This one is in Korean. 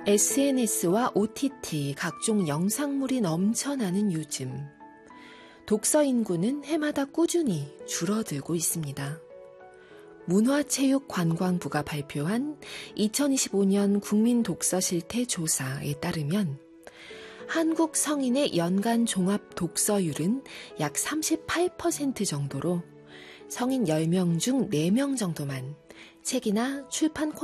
SNS와 OTT, 각종 영상물이 넘쳐나는 요즘, 독서 인구는 해마다 꾸준히 줄어들고 있습니다. 문화체육관광부가 발표한 2025년 국민 독서 실태 조사에 따르면 한국 성인의 연간 종합 독서율은 약 38% 정도로 성인 10명 중 4명 정도만 책이나 출판